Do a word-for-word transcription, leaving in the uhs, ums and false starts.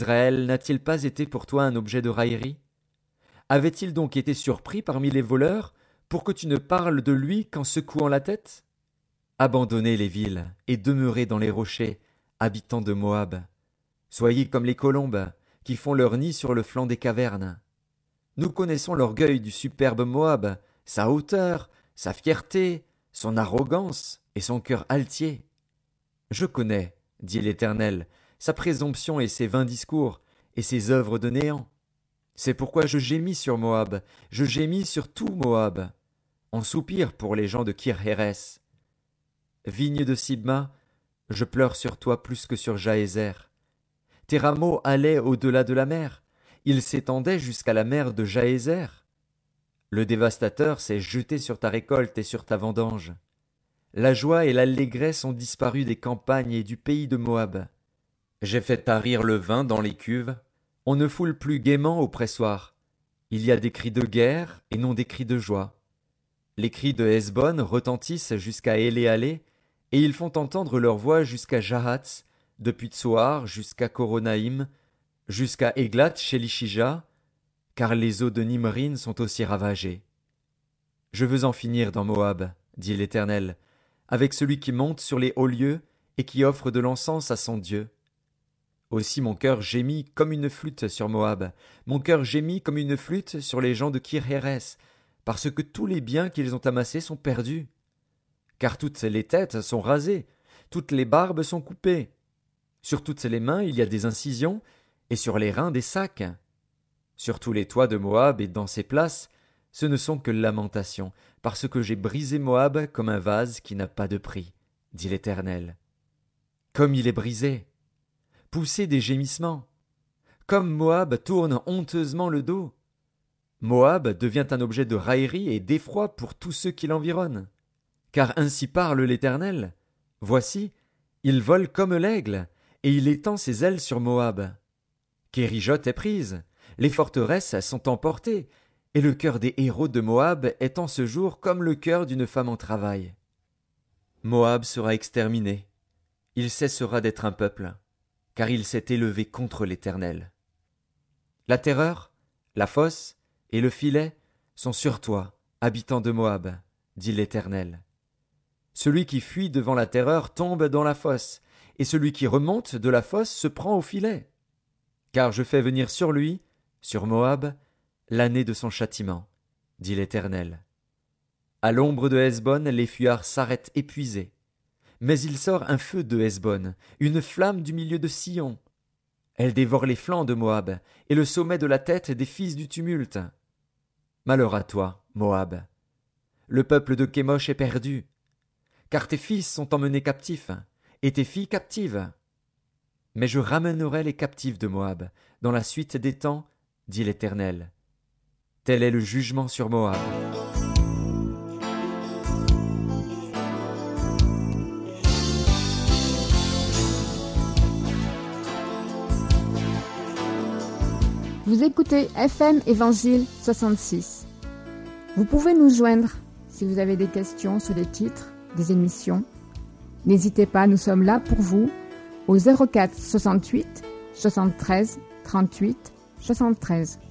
Israël n'a-t-il pas été pour toi un objet de raillerie? Avait-il donc été surpris parmi les voleurs, pour que tu ne parles de lui qu'en secouant la tête? Abandonnez les villes, et demeurez dans les rochers, habitants de Moab. Soyez comme les colombes, qui font leur nid sur le flanc des cavernes. Nous connaissons l'orgueil du superbe Moab, sa hauteur, sa fierté, son arrogance et son cœur altier. Je connais, dit l'Éternel, sa présomption et ses vains discours, et ses œuvres de néant. C'est pourquoi je gémis sur Moab, je gémis sur tout Moab. On soupire pour les gens de Kir-Hérès. Vigne de Sibma, je pleure sur toi plus que sur Jaézer. Tes rameaux allaient au-delà de la mer, ils s'étendaient jusqu'à la mer de Jaézer. Le dévastateur s'est jeté sur ta récolte et sur ta vendange. La joie et l'allégresse ont disparu des campagnes et du pays de Moab. J'ai fait tarir le vin dans les cuves, on ne foule plus gaiement au pressoir. Il y a des cris de guerre et non des cris de joie. Les cris de Hesbon retentissent jusqu'à Éléalé, et ils font entendre leur voix jusqu'à Jahatz, depuis Tsoar jusqu'à Coronaïm, jusqu'à Églat chez Lishija, car les eaux de Nimrin sont aussi ravagées. Je veux en finir dans Moab, dit l'Éternel, avec celui qui monte sur les hauts lieux et qui offre de l'encens à son Dieu. Aussi mon cœur gémit comme une flûte sur Moab, mon cœur gémit comme une flûte sur les gens de Kir-Hérès, parce que tous les biens qu'ils ont amassés sont perdus. Car toutes les têtes sont rasées, toutes les barbes sont coupées. Sur toutes les mains il y a des incisions, et sur les reins des sacs. Sur tous les toits de Moab et dans ses places, ce ne sont que lamentations, parce que j'ai brisé Moab comme un vase qui n'a pas de prix, dit l'Éternel. Comme il est brisé! Poussez des gémissements! Comme Moab tourne honteusement le dos! Moab devient un objet de raillerie et d'effroi pour tous ceux qui l'environnent. Car ainsi parle l'Éternel. Voici, il vole comme l'aigle, et il étend ses ailes sur Moab. Kérijot est prise, les forteresses sont emportées, et le cœur des héros de Moab est en ce jour comme le cœur d'une femme en travail. Moab sera exterminé, il cessera d'être un peuple, car il s'est élevé contre l'Éternel. La terreur, la fosse et le filet sont sur toi, habitant de Moab, dit l'Éternel. Celui qui fuit devant la terreur tombe dans la fosse, et celui qui remonte de la fosse se prend au filet. Car je fais venir sur lui, sur Moab, l'année de son châtiment, dit l'Éternel. À l'ombre de Hesbon, les fuyards s'arrêtent épuisés. Mais il sort un feu de Hesbon, une flamme du milieu de Sion. Elle dévore les flancs de Moab, et le sommet de la tête des fils du tumulte. Malheur à toi, Moab. Le peuple de Kémosh est perdu, car tes fils sont emmenés captifs, et tes filles captives. Mais je ramènerai les captifs de Moab, dans la suite des temps, dit l'Éternel. Tel est le jugement sur Moab. Vous écoutez F M Évangile soixante-six. Vous pouvez nous joindre si vous avez des questions sur les titres des émissions. N'hésitez pas, nous sommes là pour vous au zéro quatre soixante-huit soixante-treize trente-huit soixante-treize.